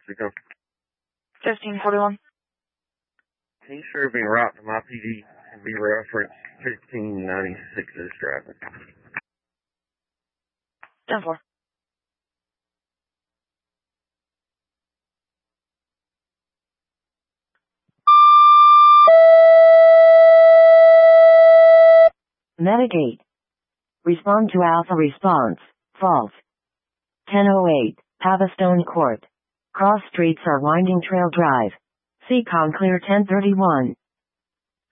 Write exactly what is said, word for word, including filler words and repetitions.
Mexico. fifteen forty-one. He's serving route to my P D and be reference fifteen ninety-six is driving. ten four. Metagate. Respond to Alpha response. False. ten oh eight. Pavastone Court. Cross streets are Winding Trail Drive. Seacon clear ten thirty-one.